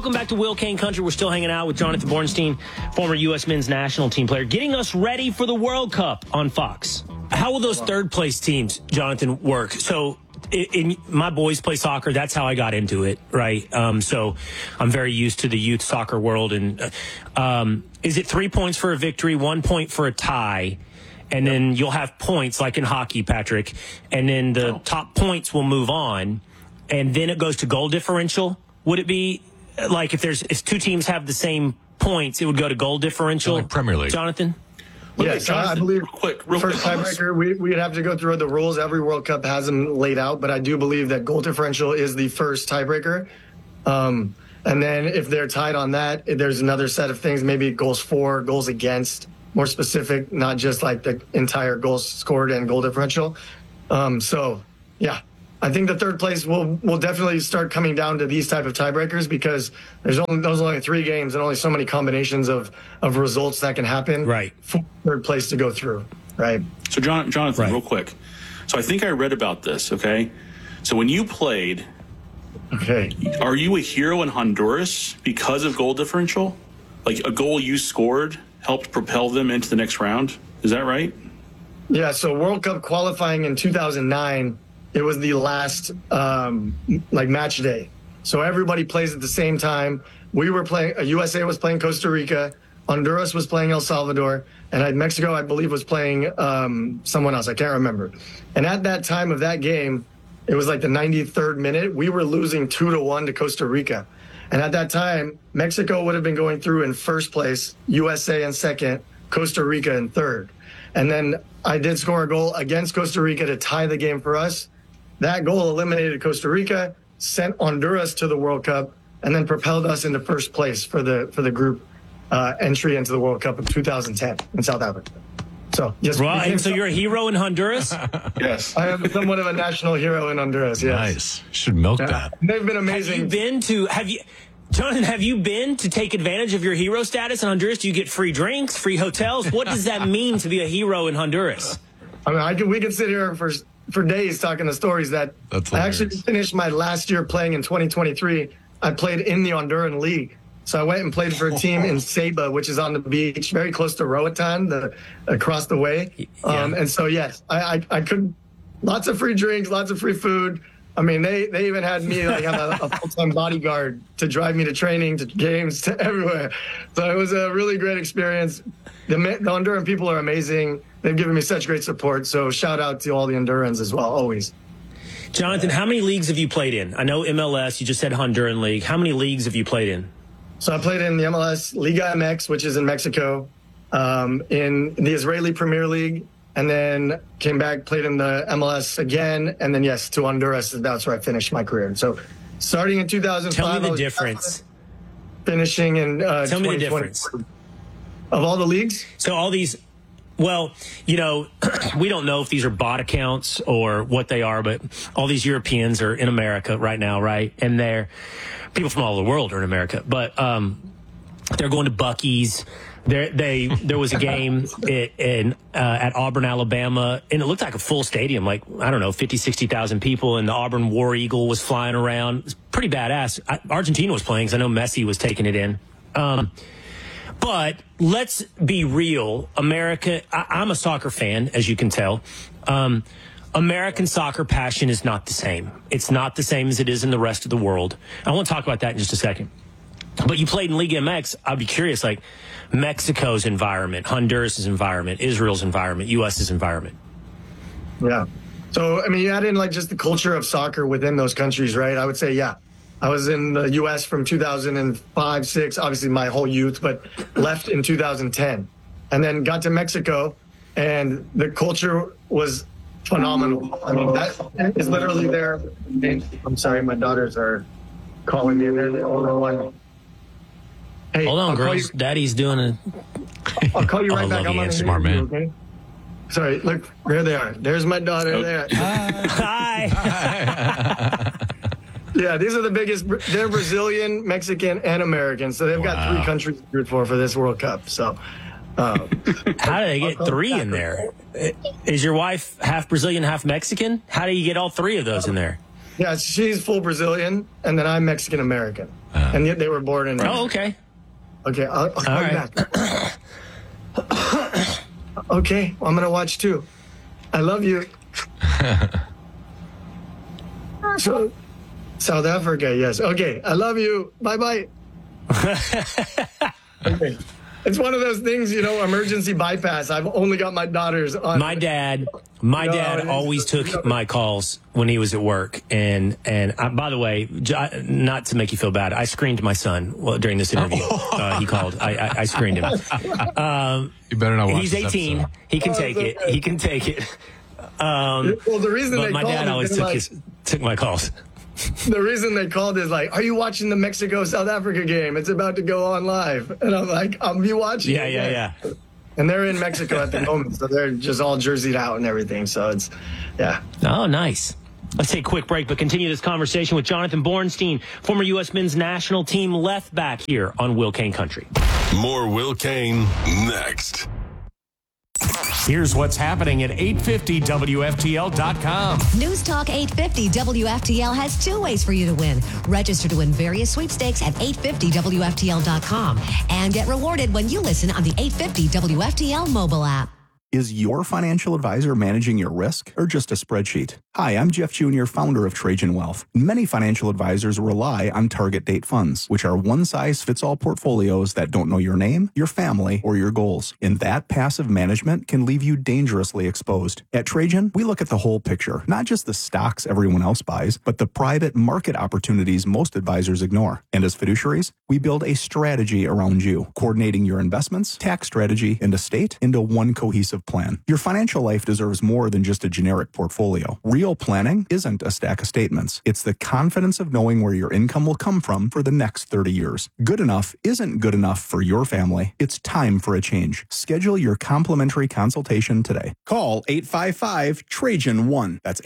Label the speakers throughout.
Speaker 1: Welcome back to Will Kane Country. We're still hanging out with Jonathan Bornstein, former U.S. men's national team player, getting us ready for the World Cup on Fox. How will those third-place teams, Jonathan, work? So in my boys play soccer. That's how I got into it, right? So I'm very used to the youth soccer world. And is it 3 points for a victory, 1 point for a tie? And then you'll have points like in hockey, Patrick. And then the top points will move on. And then it goes to goal differential. Would it be like if two teams have the same points, it would go to goal differential?
Speaker 2: Like Premier League.
Speaker 1: Jonathan?
Speaker 3: Yes, I believe first tiebreaker, we'd have to go through the rules. Every World Cup has them laid out, but I do believe that goal differential is the first tiebreaker. And then if they're tied on that, there's another set of things, maybe goals for, goals against, more specific, not just like the entire goals scored and goal differential. I think the third place will definitely start coming down to these type of tiebreakers because there's only 3 games and only so many combinations of results that can happen for third place to go through, right?
Speaker 4: So, Jonathan, real quick. So I think I read about this, okay? So when you played, are you a hero in Honduras because of goal differential? Like a goal you scored helped propel them into the next round? Is that right?
Speaker 3: Yeah, so World Cup qualifying in 2009, it was the last match day. So everybody plays at the same time. We were playing, USA was playing Costa Rica, Honduras was playing El Salvador, and Mexico, I believe, was playing someone else. I can't remember. And at that time of that game, it was like the 93rd minute. We were losing 2-1 to Costa Rica. And at that time, Mexico would have been going through in first place, USA in second, Costa Rica in third. And then I did score a goal against Costa Rica to tie the game for us. That goal eliminated Costa Rica, sent Honduras to the World Cup, and then propelled us into first place for the group entry into the World Cup of 2010 in South Africa. So, yes.
Speaker 1: Right. So you're a hero in Honduras?
Speaker 3: Yes. I am somewhat of a national hero in Honduras, yes.
Speaker 2: Nice. Should milk that.
Speaker 3: They've been amazing.
Speaker 1: Jonathan, have you been to take advantage of your hero status in Honduras? Do you get free drinks, free hotels? What does that mean to be a hero in Honduras?
Speaker 3: I mean, we can sit here for days talking the stories that I actually finished my last year playing in 2023. I played in the Honduran League. So I went and played for a team in Ceiba, which is on the beach, very close to Roatan, across the way. And so, yes, I could, lots of free drinks, lots of free food. I mean, they even had me have a full-time bodyguard to drive me to training, to games, to everywhere. So it was a really great experience. The Honduran people are amazing. They've given me such great support. So shout out to all the Hondurans as well, always.
Speaker 1: Jonathan, how many leagues have you played in? I know MLS, you just said Honduran League. How many leagues have you played in?
Speaker 3: So I played in the MLS Liga MX, which is in Mexico, in the Israeli Premier League, and then came back, played in the MLS again, and then, yes, to Honduras. That's where I finished my career. So starting in 2005.
Speaker 1: Tell me the difference.
Speaker 3: Finishing in
Speaker 1: Tell me the difference.
Speaker 3: Of all the leagues?
Speaker 1: So all these, well, we don't know if these are bot accounts or what they are, but all these Europeans are in America right now, right? And people from all over the world are in America, but they're going to Buc-ee's. There was a game at Auburn, Alabama, and it looked like a full stadium, like, I don't know, 50, 60,000 people, and the Auburn War Eagle was flying around. It's pretty badass. Argentina was playing, because I know Messi was taking it in. But let's be real. America, I'm a soccer fan, as you can tell. American soccer passion is not the same. It's not the same as it is in the rest of the world. I want to talk about that in just a second. But you played in Liga MX. I'd be curious, like Mexico's environment, Honduras' environment, Israel's environment, U.S.'s environment.
Speaker 3: Yeah. So, I mean, you add in like just the culture of soccer within those countries, right? I would say, yeah. I was in the U.S. from 2005, 6, obviously my whole youth, but left in 2010. And then got to Mexico, and the culture was phenomenal. I mean, that is literally there. I'm sorry, my daughters are calling me, and they're the older one. Hey,
Speaker 1: hold on, girls. Daddy's doing a...
Speaker 3: I'll call you right back. I'm on the
Speaker 2: smart man.
Speaker 3: Okay? Sorry, look, there they are. There's my daughter there.
Speaker 1: Hi.
Speaker 3: Yeah, these are the biggest. They're Brazilian, Mexican, and American. So they've got 3 countries to root for this World Cup. So,
Speaker 1: how do they get 3 in there? Is your wife half Brazilian, half Mexican? How do you get all 3 of those in there?
Speaker 3: Yeah, she's full Brazilian, and then I'm Mexican American, and yet they were born in.
Speaker 1: Oh, okay.
Speaker 3: Okay, I'll call you back. Okay, well, I'm gonna watch too. I love you. So, South Africa, yes. Okay, I love you. Bye-bye. Okay. It's one of those things, emergency bypass. I've only got my daughters on.
Speaker 1: My dad always took my calls when he was at work. And by the way, not to make you feel bad, I screened my son during this interview. He called. I screened him.
Speaker 2: You better not watch.
Speaker 1: He's 18.
Speaker 2: Episode.
Speaker 1: He can take it. He can take it.
Speaker 3: Well, the reason
Speaker 1: but my dad always took my calls.
Speaker 3: The reason they called is like, are you watching the Mexico-South Africa game? It's about to go on live. And I'm like, I'll be watching.
Speaker 1: Yeah.
Speaker 3: And they're in Mexico at the moment, so they're just all jerseyed out and everything. So it's, yeah.
Speaker 1: Oh, nice. Let's take a quick break, but continue this conversation with Jonathan Bornstein, former U.S. men's national team left back here on Will Cain Country.
Speaker 5: More Will Cain next.
Speaker 6: Here's what's happening at 850WFTL.com.
Speaker 7: News Talk 850 WFTL has two ways for you to win. Register to win various sweepstakes at 850WFTL.com and get rewarded when you listen on the 850 WFTL mobile app.
Speaker 8: Is your financial advisor managing your risk or just a spreadsheet? Hi, I'm Jeff Jr., founder of Trajan Wealth. Many financial advisors rely on target date funds, which are one-size-fits-all portfolios that don't know your name, your family, or your goals. And that passive management can leave you dangerously exposed. At Trajan, we look at the whole picture, not just the stocks everyone else buys, but the private market opportunities most advisors ignore. And as fiduciaries, we build a strategy around you, coordinating your investments, tax strategy, and estate into one cohesive plan. Your financial life deserves more than just a generic portfolio. Real planning isn't a stack of statements. It's the confidence of knowing where your income will come from for the next 30 years. Good enough isn't good enough for your family. It's time for a change. Schedule your complimentary consultation today. Call 855-TRAJAN-1. That's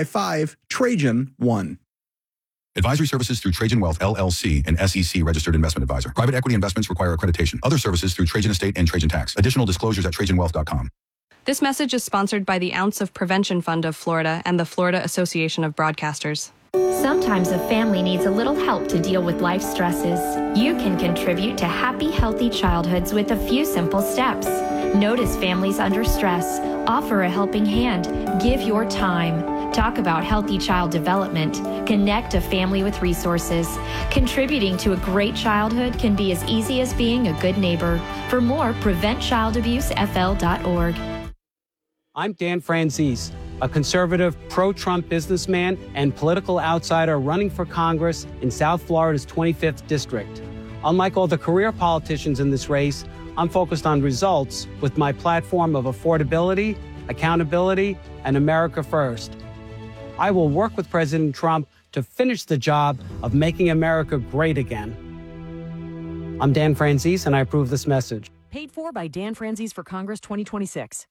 Speaker 8: 855-TRAJAN-1.
Speaker 9: Advisory services through Trajan Wealth, LLC, an SEC registered investment advisor. Private equity investments require accreditation. Other services through Trajan Estate and Trajan Tax. Additional disclosures at TrajanWealth.com.
Speaker 10: This message is sponsored by the Ounce of Prevention Fund of Florida and the Florida Association of Broadcasters.
Speaker 11: Sometimes a family needs a little help to deal with life stresses. You can contribute to happy, healthy childhoods with a few simple steps. Notice families under stress. Offer a helping hand. Give your time. Talk about healthy child development. Connect a family with resources. Contributing to a great childhood can be as easy as being a good neighbor. For more, PreventChildAbuseFL.org.
Speaker 12: I'm Dan Franzese, a conservative, pro-Trump businessman and political outsider running for Congress in South Florida's 25th district. Unlike all the career politicians in this race, I'm focused on results with my platform of affordability, accountability, and America first. I will work with President Trump to finish the job of making America great again. I'm Dan Franzese, and I approve this message.
Speaker 13: Paid for by Dan Franzese for Congress 2026.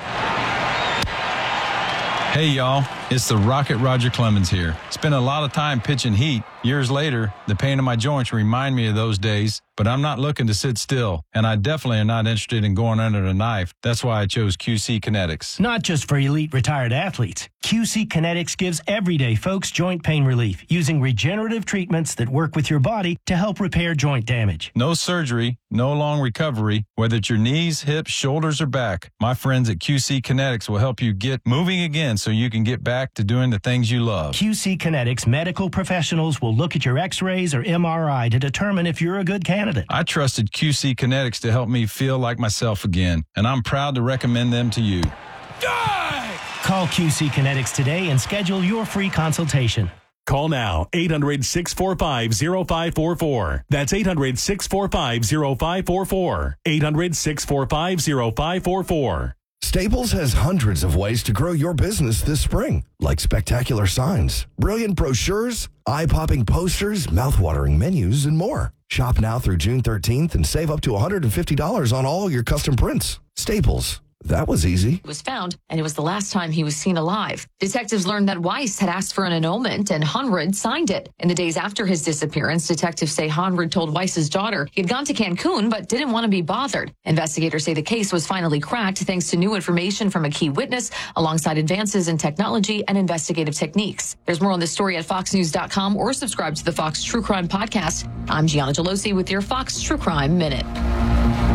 Speaker 2: Hey, y'all. It's the Rocket Roger Clemens here. Spent a lot of time pitching heat. Years later, the pain in my joints remind me of those days, but I'm not looking to sit still, and I definitely am not interested in going under the knife. That's why I chose QC Kinetics.
Speaker 14: Not just for elite retired athletes. QC Kinetics gives everyday folks joint pain relief using regenerative treatments that work with your body to help repair joint damage.
Speaker 2: No surgery, no long recovery, whether it's your knees, hips, shoulders, or back. My friends at QC Kinetics will help you get moving again so you can get back to doing the things you love.
Speaker 14: QC Kinetics medical professionals will look at your x-rays or MRI to determine if you're a good candidate.
Speaker 2: I trusted QC Kinetics to help me feel like myself again, and I'm proud to recommend them to you.
Speaker 14: Call QC Kinetics today and schedule your free consultation.
Speaker 6: Call now, 800-645-0544. That's 800-645-0544. 800-645-0544.
Speaker 15: Staples has hundreds of ways to grow your business this spring, like spectacular signs, brilliant brochures, eye-popping posters, mouth-watering menus, and more. Shop now through June 13th and save up to $150 on all your custom prints. Staples. That was easy.
Speaker 16: Was found, and it was the last time he was seen alive. Detectives learned that Weiss had asked for an annulment, and Hunrod signed it. In the days after his disappearance, detectives say Hunrod told Weiss's daughter he had gone to Cancun but didn't want to be bothered. Investigators say the case was finally cracked thanks to new information from a key witness, alongside advances in technology and investigative techniques. There's more on this story at foxnews.com or subscribe to the Fox True Crime Podcast. I'm Gianna Gelosi with your Fox True Crime Minute.